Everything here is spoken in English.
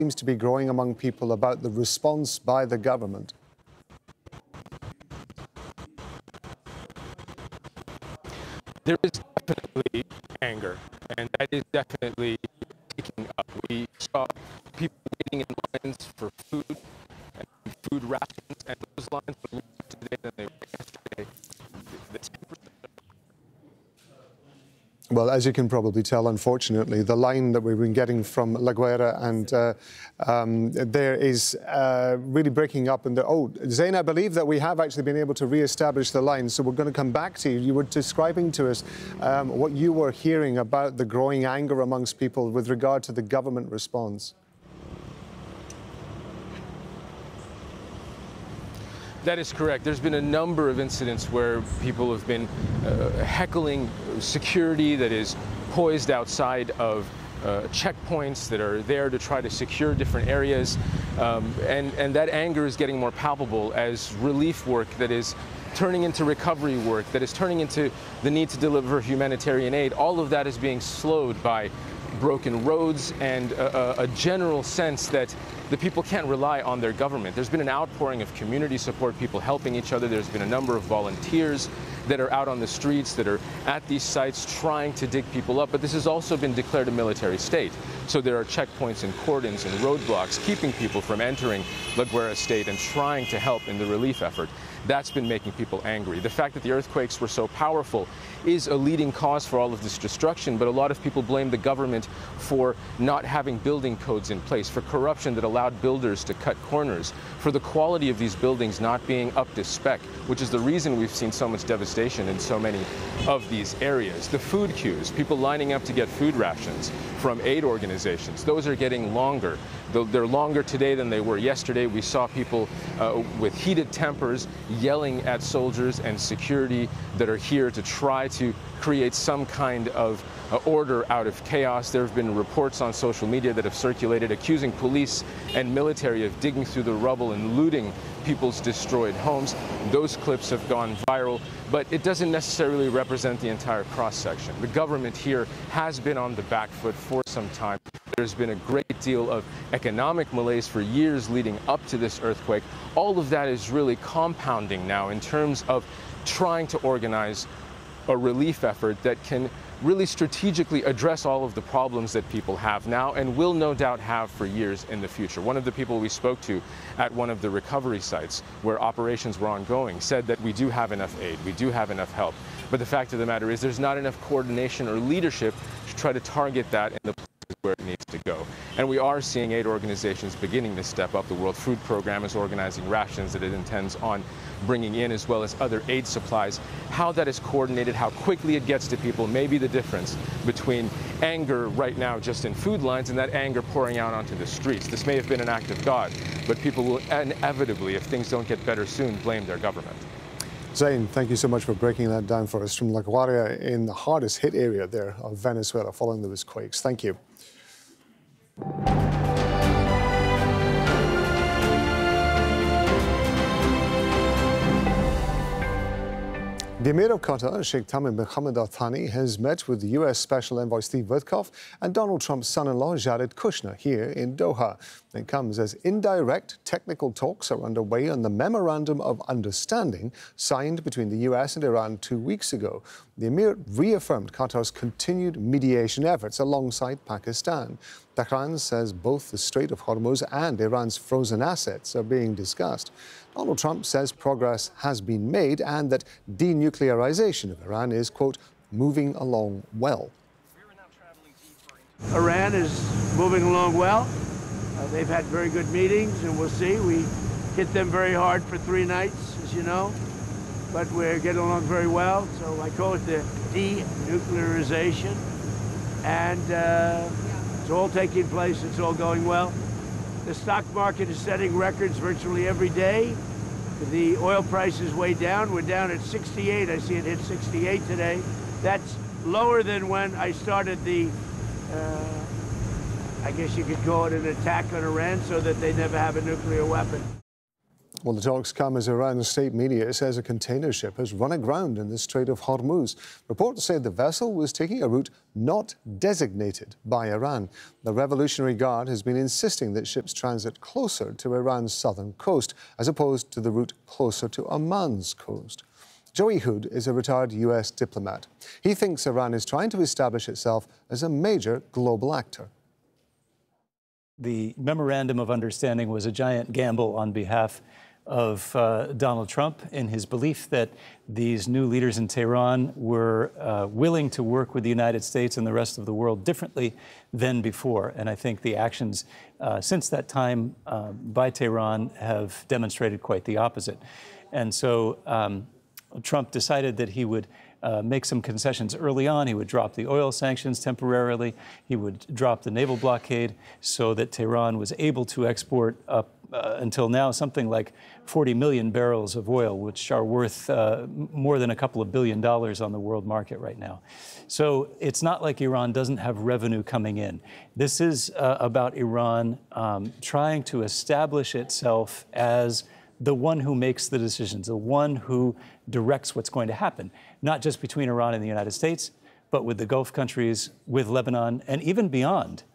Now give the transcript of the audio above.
seems to be growing among people about the response by the government? There is definitely anger, and that is definitely picking up. We saw people waiting in lines for food and food rations, and those lines were longer today than they were yesterday. Well, as you can probably tell, unfortunately, the line that we've been getting from La Guaira and there is really breaking up. And Zain, I believe that we have actually been able to re-establish the line. So we're going to come back to you. You were describing to us what you were hearing about the growing anger amongst people with regard to the government response. That is correct. There's been a number of incidents where people have been heckling security that is poised outside of checkpoints that are there to try to secure different areas. And that anger is getting more palpable as relief work that is turning into recovery work, that is turning into the need to deliver humanitarian aid. All of that is being slowed by broken roads and a general sense that the people can't rely on their government. There's been an outpouring of community support, people helping each other. There's been a number of volunteers that are out on the streets, that are at these sites trying to dig people up. But this has also been declared a military state. So there are checkpoints and cordons and roadblocks keeping people from entering La Guaira state and trying to help in the relief effort. That's been making people angry. The fact that the earthquakes were so powerful is a leading cause for all of this destruction, but a lot of people blame the government for not having building codes in place, for corruption that allowed builders to cut corners, for the quality of these buildings not being up to spec, which is the reason we've seen so much devastation in so many of these areas. The food queues, people lining up to get food rations from aid organizations, those are getting longer. They're longer today than they were yesterday. We saw people with heated tempers yelling at soldiers and security that are here to try to create some kind of order out of chaos. There have been reports on social media that have circulated accusing police and military of digging through the rubble and looting people's destroyed homes. Those clips have gone viral, but it doesn't necessarily represent the entire cross-section. The government here has been on the back foot for some time. There's been a great deal of economic malaise for years leading up to this earthquake. All of that is really compounding now in terms of trying to organize a relief effort that can really strategically address all of the problems that people have now and will no doubt have for years in the future. One of the people we spoke to at one of the recovery sites where operations were ongoing said that we do have enough aid, we do have enough help, but the fact of the matter is there's not enough coordination or leadership to try to target that in the places where it needs to go. And we are seeing aid organizations beginning to step up. The World Food Program is organizing rations that it intends on bringing in, as well as other aid supplies. How that is coordinated, how quickly it gets to people may be the difference between anger right now just in food lines and that anger pouring out onto the streets. This may have been an act of God, but people will inevitably, if things don't get better soon, blame their government. Zain, thank you so much for breaking that down for us from La Guaira in the hardest hit area there of Venezuela following those quakes. Thank you. The Emir of Qatar, Sheikh Tamim bin Hamad Al Thani, has met with the U.S. Special Envoy Steve Witkoff and Donald Trump's son-in-law Jared Kushner here in Doha. It comes as indirect technical talks are underway on the Memorandum of Understanding signed between the U.S. and Iran 2 weeks ago. The Emir reaffirmed Qatar's continued mediation efforts alongside Pakistan. Tehran says both the Strait of Hormuz and Iran's frozen assets are being discussed. Donald Trump says progress has been made and that denuclearization of Iran is, quote, moving along well. Iran is moving along well. They've had very good meetings, and we'll see. We hit them very hard for 3 nights, as you know, but we're getting along very well. So I call it the denuclearization, and it's all taking place. It's all going well. The stock market is setting records virtually every day. The oil price is way down. We're down at 68. I see it hit 68 today. That's lower than when I started the, I guess you could call it an attack on Iran so that they never have a nuclear weapon. Well, the talks come as Iran's state media says a container ship has run aground in the Strait of Hormuz. Reports say the vessel was taking a route not designated by Iran. The Revolutionary Guard has been insisting that ships transit closer to Iran's southern coast, as opposed to the route closer to Oman's coast. Joey Hood is a retired U.S. diplomat. He thinks Iran is trying to establish itself as a major global actor. The Memorandum of Understanding was a giant gamble on behalf of Donald Trump in his belief that these new leaders in Tehran were willing to work with the United States and the rest of the world differently than before. And I think the actions since that time by Tehran have demonstrated quite the opposite. And so Trump decided that he would make some concessions early on. He would drop the oil sanctions temporarily. He would drop the naval blockade so that Tehran was able to export up until now something like 40 million barrels of oil, which are worth more than a couple of $1 billion on the world market right now. So it's not like Iran doesn't have revenue coming in. This is about Iran trying to establish itself as the one who makes the decisions, the one who directs what's going to happen, not just between Iran and the United States, but with the Gulf countries, with Lebanon, and even beyond.